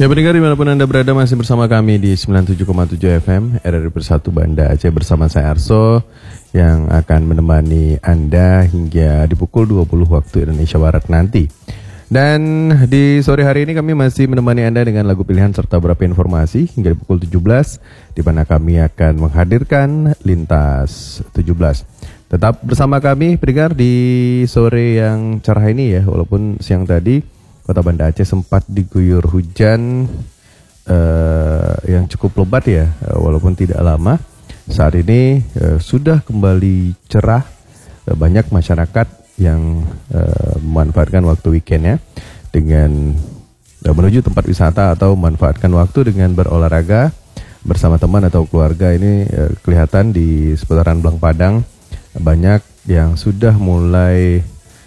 Ya pendengar dimanapun Anda berada masih bersama kami di 97,7 FM RRI Bersatu Banda Aceh bersama saya Arso yang akan menemani Anda hingga di pukul 20 waktu Indonesia Barat nanti. Dan di sore hari ini kami masih menemani Anda dengan lagu pilihan serta beberapa informasi hingga di pukul 17 di mana kami akan menghadirkan Lintas 17. Tetap bersama kami pendengar di sore yang cerah ini ya, walaupun siang tadi Kota Banda Aceh sempat diguyur hujan yang cukup lebat ya, walaupun tidak lama. Saat ini sudah kembali cerah, banyak masyarakat yang memanfaatkan waktu weekend ya dengan menuju tempat wisata atau memanfaatkan waktu dengan berolahraga bersama teman atau keluarga. Ini kelihatan di seputaran Blang Padang banyak yang sudah mulai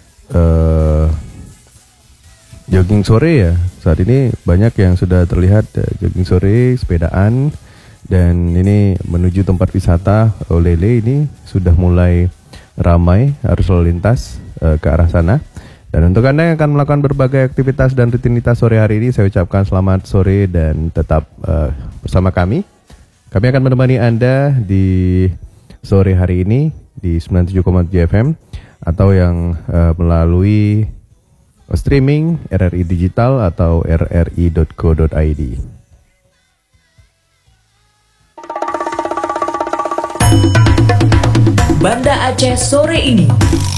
jogging sore ya. Saat ini banyak yang sudah terlihat jogging sore, sepedaan, dan ini menuju tempat wisata Olele ini sudah mulai ramai arus lalu lintas ke arah sana. Dan untuk Anda yang akan melakukan berbagai aktivitas dan rutinitas sore hari ini, saya ucapkan selamat sore dan tetap bersama kami. Kami akan menemani Anda di sore hari ini di 97,7 FM atau yang melalui streaming RRI Digital atau rri.co.id. Banda Aceh sore ini.